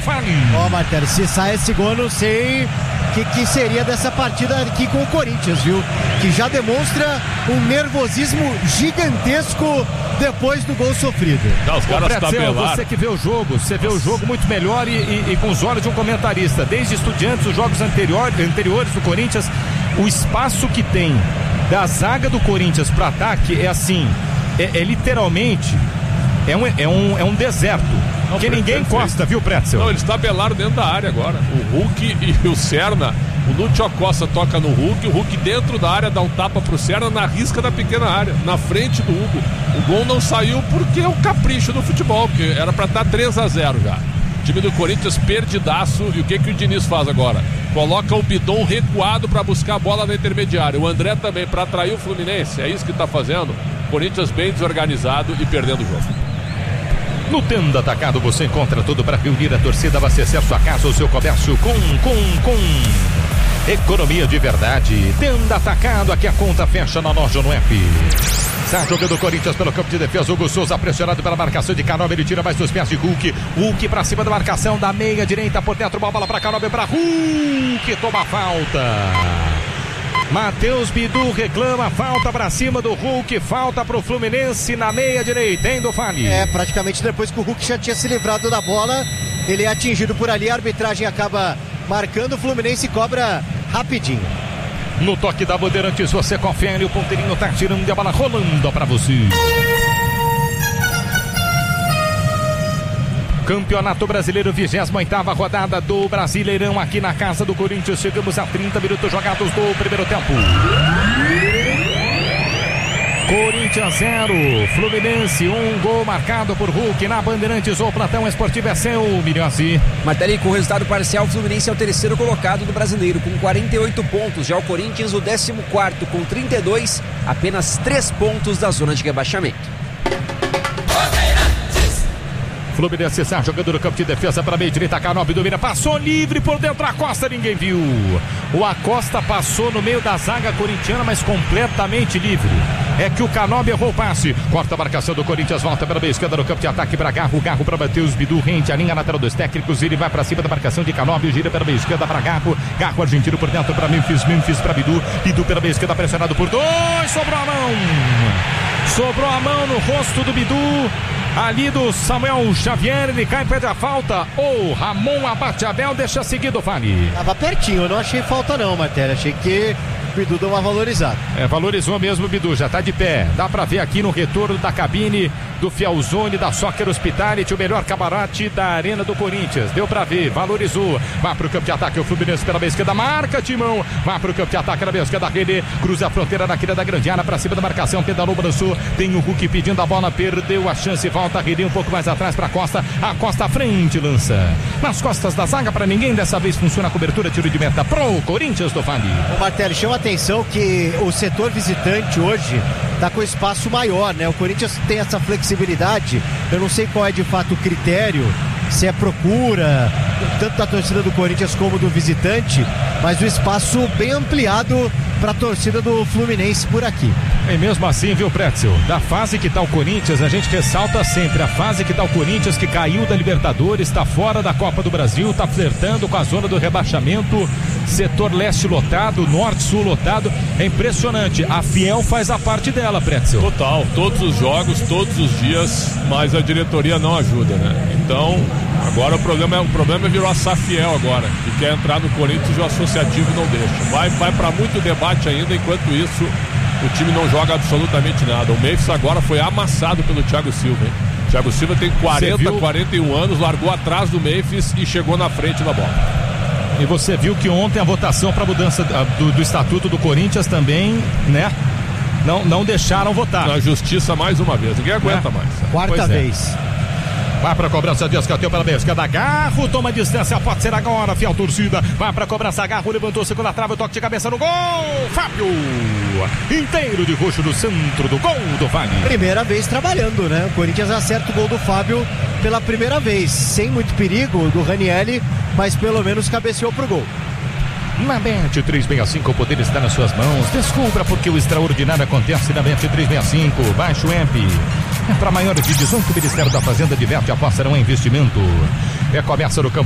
Fali. Marcelo, se sai esse gol, não sei o que seria dessa partida aqui com o Corinthians, viu? Que já demonstra um nervosismo gigantesco depois do gol sofrido. Não, os caras tabelaram. Você que vê o jogo, você vê o jogo muito melhor e com os olhos de um comentarista. Desde Estudiantes, os jogos anteriores do Corinthians, o espaço que tem da zaga do Corinthians para ataque é assim, é literalmente é um deserto. Não, que ninguém encosta, viu, Pretzel? Não, eles tabelaram dentro da área agora. O Hulk e o Serna. O Lúcio Costa toca no Hulk, o Hulk dentro da área dá um tapa pro Serna na risca da pequena área, na frente do Hugo. O gol não saiu porque é um capricho do futebol, porque era pra estar 3-0 já. O time do Corinthians perdidaço. E o que o Diniz faz agora? Coloca o Bidon recuado pra buscar a bola na intermediária. O André também pra atrair o Fluminense. É isso que tá fazendo. Corinthians bem desorganizado e perdendo o jogo. No Tenda Atacado você encontra tudo para reunir a torcida, abastecer sua casa ou seu comércio com economia de verdade. Tenda Atacado, aqui a conta fecha na loja no app. Está jogando o Corinthians pelo campo de defesa. Hugo Souza pressionado pela marcação de Canóbio. Ele tira mais dos pés de Hulk. Hulk para cima da marcação da meia direita por dentro. Uma bola para Canóbio, para Hulk. Toma falta. Matheus Bidu reclama, falta pra cima do Hulk, falta pro Fluminense na meia direita, hein, do Fali? Praticamente depois que o Hulk já tinha se livrado da bola, ele é atingido por ali, a arbitragem acaba marcando, o Fluminense cobra rapidinho. No toque da Bandeirantes você confere, o ponteirinho tá tirando a bola rolando pra você. Campeonato Brasileiro, 28ª rodada do Brasileirão aqui na casa do Corinthians. Chegamos a 30 minutos jogados do primeiro tempo. Corinthians 0, Fluminense 1, gol marcado por Hulk na Bandeirantes. O plantão esportivo é seu, Milhões. Martelli, com o resultado parcial, o Fluminense é o terceiro colocado do Brasileiro, com 48 pontos. Já o Corinthians, o 14º, com 32, apenas 3 pontos da zona de rebaixamento. Fluminense está jogando no campo de defesa para meio direita. Canóbio domina, passou livre por dentro. Acosta, ninguém viu. O Acosta passou no meio da zaga corintiana, mas completamente livre. É que o Canóbio errou o passe. Corta a marcação do Corinthians, volta pela meia esquerda no campo de ataque para Garro. Garro para Matheus Bidu, rente a linha lateral dos técnicos. Ele vai para cima da marcação de Canóbio, gira pela meia esquerda para Garro. Garro argentino por dentro para Memphis. Memphis para Bidu. Bidu pela meia esquerda, pressionado por 2. Sobrou a mão. Sobrou a mão no rosto do Bidu. Ali do Samuel Xavier, ele cai, pede a falta. Ou Ramon abate Abel, deixa seguido, Fali. Tava pertinho, eu não achei falta não, Martelli. Achei que o Bidu deu uma valorizada. Valorizou mesmo o Bidu, já tá de pé. Dá pra ver aqui no retorno da cabine do Fielzone, da Soccer Hospitality, o melhor camarote da Arena do Corinthians. Deu pra ver, valorizou. Vai pro campo de ataque, o Fluminense pela meia esquerda, marca Timão. Vai pro campo de ataque na meia esquerda, Rede. Cruza a fronteira na querida da grande área, pra cima da marcação, pedalou, balançou. Tem o Hulk pedindo a bola, perdeu a chance, volta a Rede um pouco mais atrás pra Costa. A Costa à frente, lança nas costas da zaga pra ninguém. Dessa vez funciona a cobertura, tiro de meta pro Corinthians do Fali. O Martelli, chama atenção que o setor visitante hoje tá com espaço maior, né? O Corinthians tem essa flexibilidade. Eu não sei qual é de fato o critério, se é procura tanto da torcida do Corinthians como do visitante, mas o espaço bem ampliado para a torcida do Fluminense por aqui. E mesmo assim, viu, Pretzel, da fase que tá o Corinthians, a gente ressalta sempre a fase que tá o Corinthians, que caiu da Libertadores, está fora da Copa do Brasil, tá flertando com a zona do rebaixamento, setor leste lotado, norte-sul lotado, é impressionante. A Fiel faz a parte dela, Pretzel. Total, todos os jogos, todos os dias, mas a diretoria não ajuda, né? Então, agora o problema virou a Safiel agora, que quer entrar no Corinthians e o associativo não deixa. Vai para muito debate ainda, enquanto isso o time não joga absolutamente nada. O Memphis agora foi amassado pelo Thiago Silva, hein? Thiago Silva tem 41 anos, largou atrás do Memphis e chegou na frente da bola. E você viu que ontem a votação para mudança do estatuto do Corinthians também, né? Não deixaram votar. Na justiça mais uma vez, ninguém aguenta mais. Quarta vez. Vai pra cobrança de escanteio pela meia esquerda. Garro toma distância, pode ser agora, fiel torcida. Vai pra cobrança, Garro levantou, segunda trave, o toque de cabeça no gol. Fábio, inteiro de roxo no centro do gol do Vale. Primeira vez trabalhando, né? O Corinthians acerta o gol do Fábio pela primeira vez, sem muito perigo do Ranieri, mas pelo menos cabeceou pro gol. Na Bet 365, o poder está nas suas mãos. Descubra porque o extraordinário acontece na Bet 365. Baixe o app. É para maiores de 18, o Ministério da Fazenda diverte, aposta, não é investimento. É começa no campo